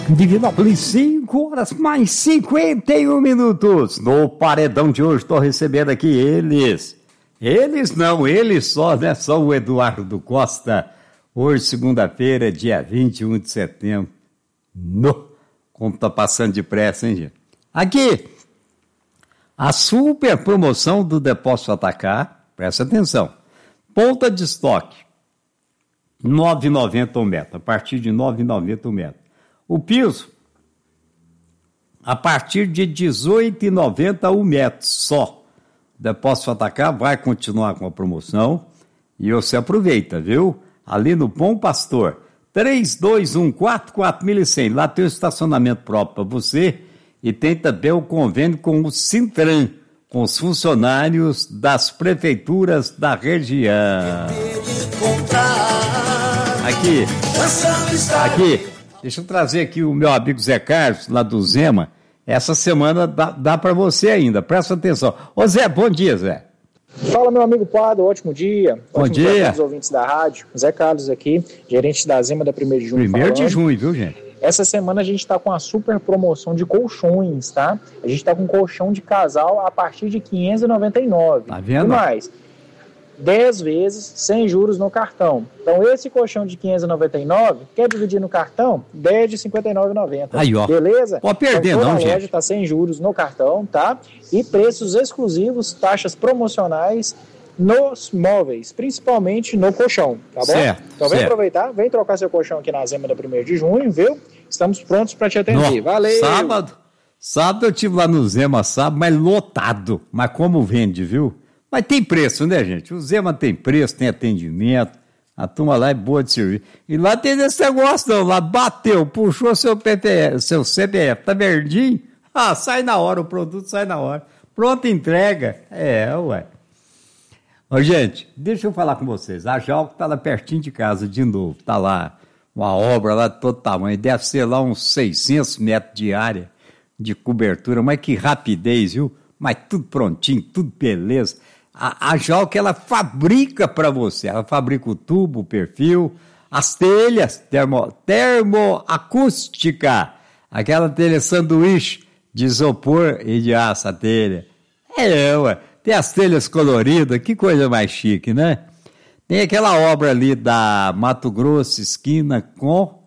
Divinópolis, 5 horas mais 51 minutos. No paredão de hoje estou recebendo aqui eles só, né? Só o Eduardo Costa. Hoje, segunda-feira, dia 21 de setembro. Como tá passando depressa, hein, gente? Aqui, a super promoção do Depósito Atacar, presta atenção. Ponta de estoque, R$ 9,90 o metro, a partir de R$ 9,90 o metro. O piso, a partir de R$ 18,90 o metro só. O Depósito Atacar vai continuar com a promoção e você aproveita, viu? Ali no Bom Pastor, 32144100. Lá tem o estacionamento próprio para você e tem também o convênio com o Sintran, com os funcionários das prefeituras da região. Aqui, deixa eu trazer aqui o meu amigo Zé Carlos, lá do Zema. Essa semana dá para você ainda, presta atenção. Ô Zé, bom dia, Zé. Fala, meu amigo Quadro, ótimo dia. Bom dia. Dia a todos os ouvintes da rádio. Zé Carlos aqui, gerente da Zema da 1º de junho. 1º de junho, viu, gente? Essa semana a gente está com a super promoção de colchões, tá? A gente está com colchão de casal a partir de R$ 599. Tá vendo? E mais, 10 vezes, sem juros no cartão. Então, esse colchão de R$ 599, quer dividir no cartão? 10 de R$ 59,90. Aí, ó. Beleza? Pode perder, então, não, gente. A loja gente. está sem juros no cartão, tá? E preços exclusivos, taxas promocionais nos móveis, principalmente no colchão, tá bom? Certo, então, vem certo. aproveitar, vem trocar seu colchão aqui na Zema da 1º de junho, viu? Estamos prontos para te atender. Valeu! Sábado eu estive lá no Zema, sábado, mas lotado. Mas como vende, viu? Mas tem preço, né, gente? O Zema tem preço, tem atendimento, a turma lá é boa de serviço. E lá tem esse negócio não, lá bateu, puxou seu CPF, tá verdinho? Sai na hora, o produto sai na hora. Pronta entrega. Ué. Ô, gente, deixa eu falar com vocês. A Jalco tá lá pertinho de casa de novo, tá lá uma obra lá de todo tamanho, deve ser lá uns 600 metros de área de cobertura, mas que rapidez, viu? Mas tudo prontinho, tudo beleza. A Jalco, ela fabrica para você, ela fabrica o tubo, o perfil, as telhas termoacústica, aquela telha sanduíche de isopor e de aço, a telha. Ué, tem as telhas coloridas, que coisa mais chique, né? Tem aquela obra ali da Mato Grosso, esquina com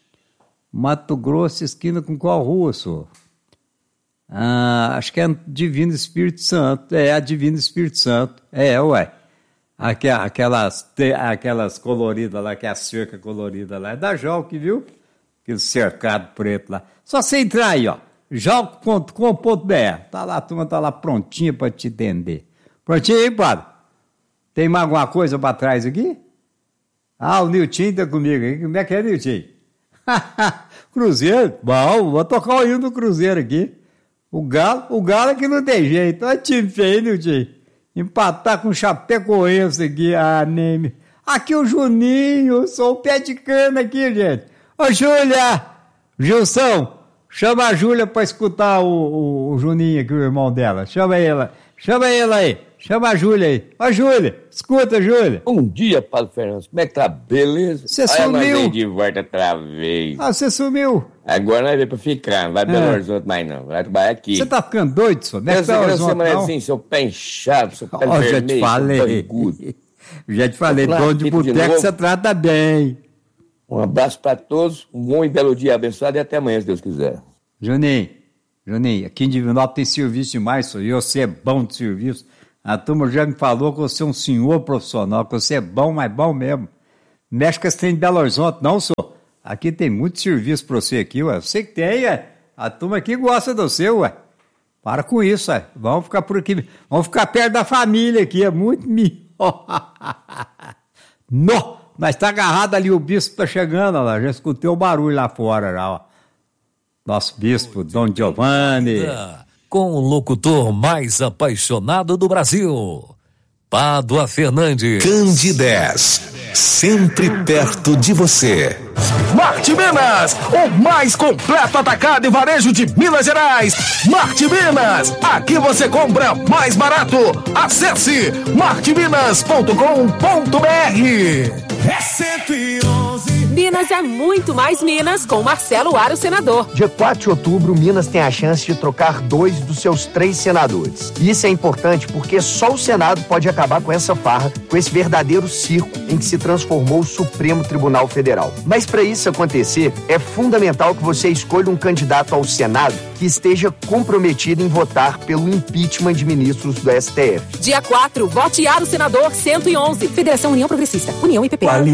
qual rua, senhor? Acho que é Divino Espírito Santo. É a Divino Espírito Santo. Ué. Aquelas coloridas lá, que é a cerca colorida lá. É da Jalco, viu? Aquele cercado preto lá. Só você entrar aí, ó. jalco.com.br. Tá lá, a turma tá lá prontinha para te atender. Prontinho aí, padre? Tem mais alguma coisa para trás aqui? O Niltinho tá comigo aí. Como é que é, Niltinho? Cruzeiro? Bom, vou tocar o hino do Cruzeiro aqui. O Galo é que não tem jeito. Olha time feio, Niltinho. Empatar com o Chapecoense aqui. Nem... Aqui o Juninho, sou o pé de cana aqui, gente. Ô, Júlia! Gilson, chama a Júlia para escutar o Juninho aqui, o irmão dela. Chama ela aí. Chama a Júlia aí. Ó, Júlia, escuta, Júlia. Bom dia, Paulo Fernandes. Como é que tá? Beleza? Você sumiu. Nós vem de volta outra vez. Você sumiu. Agora nós vem pra ficar, não vai Belo Horizonte mais não. Vai trabalhar aqui. Você tá ficando doido, senhor? Não é Belo Horizonte não? Assim, seu pé inchado, seu pé vermelho, já te falei. Já te falei, dono de boteco você trata bem. Um abraço pra todos, um bom e belo dia abençoado e até amanhã, se Deus quiser. Juninho, aqui em Divinópolis tem serviço demais, senhor, e você é bom de serviço. A turma já me falou que você é um senhor profissional, que você é bom, mas bom mesmo. Mexe com esse trem de Belo Horizonte, não, senhor. Aqui tem muito serviço pra você aqui, ué. Você que tem, ué. A turma aqui gosta do seu, ué. Para com isso, ué. Vamos ficar por aqui. Vamos ficar perto da família aqui, é muito Mas tá agarrado ali, o bispo tá chegando, lá. Já escutei o barulho lá fora, já, ó. Nosso bispo, Dom Giovanni. Com o locutor mais apaixonado do Brasil, Pádua Fernandes. Candidez, sempre perto de você. Marte Minas, o mais completo atacado e varejo de Minas Gerais. Marte Minas, aqui você compra mais barato. Acesse marteminas.com.br. É 111. Minas é muito mais Minas com Marcelo Aro, senador. Dia 4 de outubro, Minas tem a chance de trocar 2 dos seus 3 senadores. E isso é importante porque só o Senado pode acabar com essa farra, com esse verdadeiro circo em que se transformou o Supremo Tribunal Federal. Mas para isso acontecer, é fundamental que você escolha um candidato ao Senado que esteja comprometido em votar pelo impeachment de ministros do STF. Dia 4, vote Aro, senador 111. Federação União Progressista, União e PP.